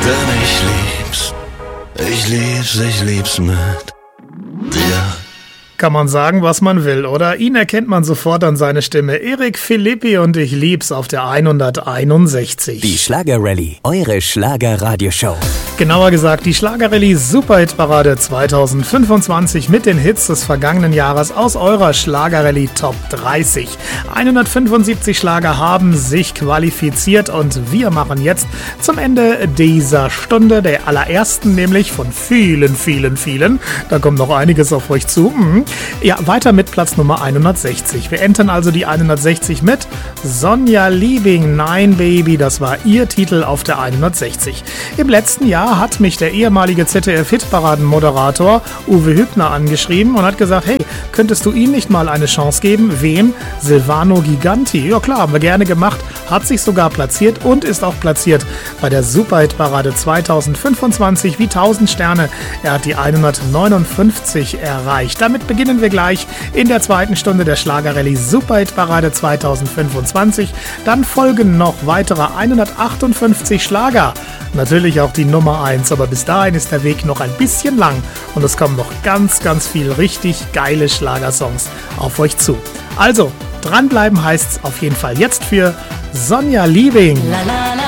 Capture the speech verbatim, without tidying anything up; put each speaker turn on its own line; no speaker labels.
denn ich lieb's, ich lieb's, ich lieb's mit dir.
Kann man sagen, was man will, oder? Ihn erkennt man sofort an seine Stimme. Erik Philippi und ich lieb's auf der hunderteinundsechzig.
Die Schlager-Rallye, eure Schlager-Radioshow.
Genauer gesagt, die Schlager-Rallye Superhit-Parade zweitausendfünfundzwanzig mit den Hits des vergangenen Jahres aus eurer Schlager-Rallye Top dreißig. hundertfünfundsiebzig Schlager haben sich qualifiziert und wir machen jetzt zum Ende dieser Stunde, der allerersten nämlich von vielen, vielen, vielen, da kommt noch einiges auf euch zu, ja, weiter mit Platz Nummer hundertsechzig. Wir entern also die hundertsechzig mit Sonja Liebing, Nein Baby, das war ihr Titel auf der hundertsechzig. Im letzten Jahr hat mich der ehemalige Z D F-Hitparaden-Moderator Uwe Hübner angeschrieben und hat gesagt, hey, könntest du ihm nicht mal eine Chance geben? Wem? Silvano Giganti. Ja klar, haben wir gerne gemacht, hat sich sogar platziert und ist auch platziert bei der Superhit-Parade zweitausendfünfundzwanzig wie tausend Sterne. Er hat die hundertneunundfünfzig erreicht. Damit beginnen wir gleich in der zweiten Stunde der Schlager-Rallye Superhit-Parade zweitausendfünfundzwanzig. Dann folgen noch weitere hundertachtundfünfzig Schlager. Natürlich auch die Nummer eins, aber bis dahin ist der Weg noch ein bisschen lang und es kommen noch ganz, ganz viel richtig geile Schlagersongs auf euch zu. Also, dranbleiben heißt's auf jeden Fall jetzt für Sonja Liebing.
La, la, la.